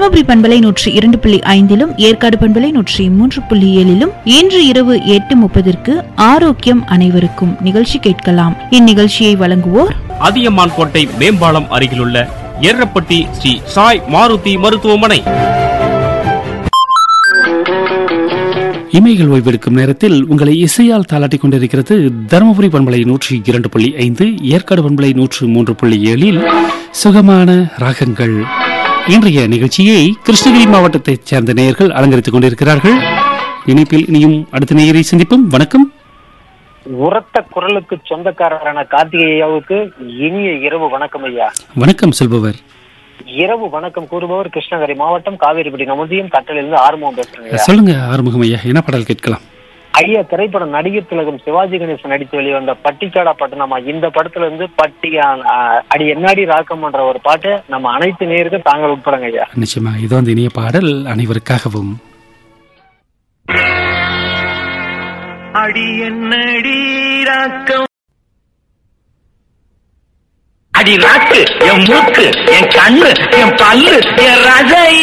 தருமபுரி பண்பலை 102.5 ஏற்காடு பண்பலை 103.7 இன்று இரவு 8:30 ஆரோக்கியம் அனைவருக்கும் நிகழ்ச்சி கேட்கலாம். இந்நிகழ்ச்சியை வழங்குவோர் அதியமான் கோட்டை மேம்பாலம் அருகிலுள்ள எர்ரப்பட்டி ஸ்ரீ சாய் மாருதி மருத்துவமனை. இமைகள் ஓய்வெடுக்கும் நேரத்தில் உங்களை இசையால் தாளாட்டிக் கொண்டிருக்கிறது தருமபுரி பண்பலை 102.5 ஏற்காடு பண்பலை 103.7 சுகமான ராகங்கள். இன்றைய நிகழ்ச்சியை கிருஷ்ணகிரி மாவட்டத்தைச் சேர்ந்த நேயர்கள் அலங்கரித்துக் கொண்டிருக்கிறார்கள். இணைப்பில் இனியும் அடுத்த நேயரை சந்திப்போம். வணக்கம். உரத்த குரலுக்கு சொந்தக்காரரான கார்த்திகேயாவுக்கு இனிய இரவு வணக்கம் ஐயா. வணக்கம் சொல்பவர். இரவு வணக்கம் கூறுபவர் கிருஷ்ணகிரி மாவட்டம் காவேரிப்பட்டி நமதியம் கட்டளிலிருந்து ஆறுமுகம் பேசுறேன். சொல்லுங்க ஆறுமுகம் ஐயா, என்ன பாடல் கேட்கலாம்? ஐயா, திரைப்படம் நடிகர் திலகம் சிவாஜி கணேசன் நடித்து வெளிவந்த பட்டிக்காடா பட்டணமா, இந்த படத்துல இருந்து அடி என்னாடி ராக்கம்ன்ற ஒரு பாட்டு நம்ம அனைத்து நேயருக்கும் தாங்கள் உட்படுங்க ஐயா. நிச்சயமா, இது வந்து இனிய பாடல் அனைவருக்காகவும். அடி என்னடி ராக்கம், அடி நாக்கு, என் மூக்கு, என் கண்ணு, என் பல்லு, என் ரஜை